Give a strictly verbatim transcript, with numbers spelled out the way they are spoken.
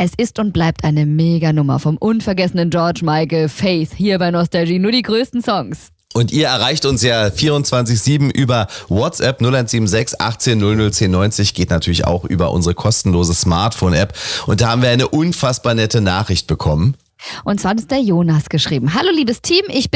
Es ist und bleibt eine Mega-Nummer vom unvergessenen George Michael, Faith, hier bei Nostalgie. Nur die größten Songs. Und ihr erreicht uns ja vierundzwanzig sieben über WhatsApp null eins sieben sechs achtzehn null null zehn neunzig. Geht natürlich auch über unsere kostenlose Smartphone-App. Und da haben wir eine unfassbar nette Nachricht bekommen. Und zwar hat es der Jonas geschrieben. Hallo liebes Team, ich bin